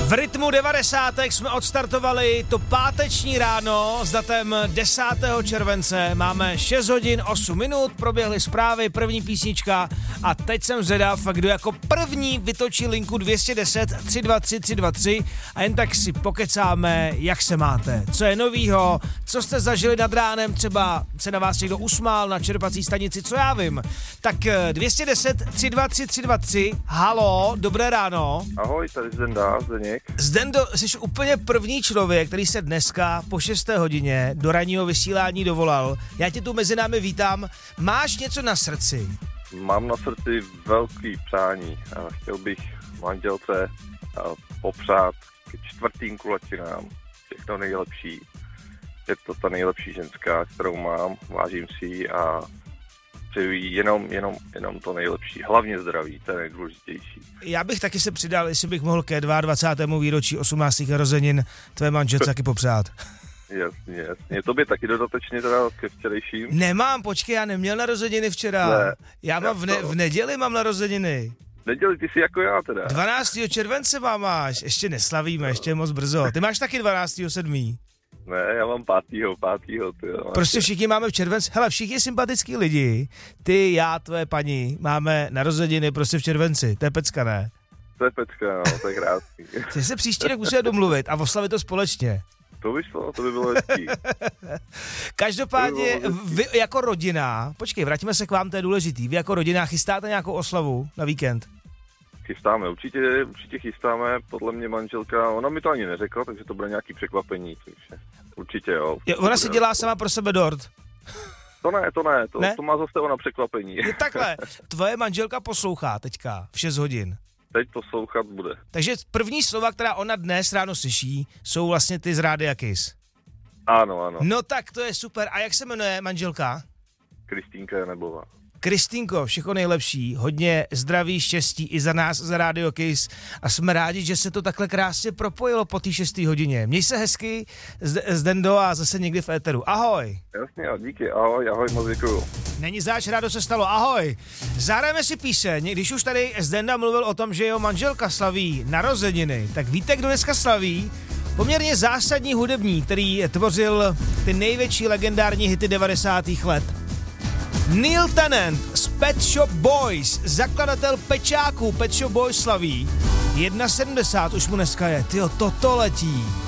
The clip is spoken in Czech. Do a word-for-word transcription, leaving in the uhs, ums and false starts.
V rytmu devadesátek jsme odstartovali to páteční ráno s datem desátého července. Máme šest hodin osm minut, proběhly zprávy, první písnička a teď jsem zvědav, kdo jako první vytočí linku dvě stě deset tři dva tři tři dva tři a jen tak si pokecáme, jak se máte, co je novýho, co jste zažili nad ránem, třeba se na vás někdo usmál na čerpací stanici, co já vím. Tak dvě stě deset tři dva tři tři dva tři, halo, dobré ráno. Ahoj, tady Zdenda, Zdeněk. Zdendo, jsi úplně první člověk, který se dneska po šesté hodině do ranního vysílání dovolal. Já tě tu mezi námi vítám. Máš něco na srdci? Mám na srdci velký přání a chtěl bych manželce popřát k čtvrtým kulatínám všechno nejlepší. Je to ta nejlepší ženská, kterou mám, vážím si ji a přeju jí jenom, jenom, jenom to nejlepší. Hlavně zdraví, to je nejdůležitější. Já bych taky se přidal, jestli bych mohl ke dvacátému druhému výročí osmnáctých narozenin tvé manželce taky popřát. Jasně, jasně. Tobě taky dodatečně teda ke včerejším? Nemám, počkej, já neměl narozeniny včera. Ne, já mám v, ne, v neděli mám narozeniny. Neděli, ty jsi jako já teda. dvanáctého července mám máš, ještě neslavíme, ještě je moc brzo. Ty máš taky dvanáctého sedmého Ne, já mám pátýho, pátýho, ty jo. Prostě všichni máme v červenci, hele, všichni sympatický lidi, ty, já, tvoje paní, máme narozeniny prostě v červenci, to je pecka, ne? To je pecka, no, to je krásný. Ty se příští rok musíme domluvit a oslavit to společně. To by šlo, to by bylo hezký. Každopádně, vy jako rodina, počkej, vrátíme se k vám, to je důležitý, vy jako rodina chystáte nějakou oslavu na víkend? Chystáme, určitě, určitě chystáme, podle mě manželka, ona mi to ani neřekla, takže to bude nějaký překvapení, takže určitě jo. jo ona si dělá sama pro sebe dort. To ne, to ne, to, ne? to má zase ona překvapení. Je takhle, tvoje manželka poslouchá teďka v šest hodin. Teď poslouchat bude. Takže první slova, která ona dnes ráno slyší, jsou vlastně ty z Rádia Kiss. Ano, ano. No tak to je super. A jak se jmenuje manželka? Kristýnka Janebová. Kristýnko, všechno nejlepší, hodně zdraví, štěstí i za nás, za Radio Kiss a jsme rádi, že se to takhle krásně propojilo po té šesté hodině. Měj se hezky, Zdendo, a zase někdy v éteru. Ahoj. Jasně, a díky, ahoj, ahoj, moc děkuju. Není záč, rádo se stalo, ahoj. Zahrajeme si píseň, když už tady Zdenda mluvil o tom, že jeho manželka slaví narozeniny, tak víte, kdo dneska slaví? Poměrně zásadní hudebník, který tvořil ty největší legendární hity devadesátých let. Neil Tennant z Pet Shop Boys, zakladatel pečáků Pet Shop Boys slaví. jedna sedmdesát už mu dneska je, tyjo, toto letí.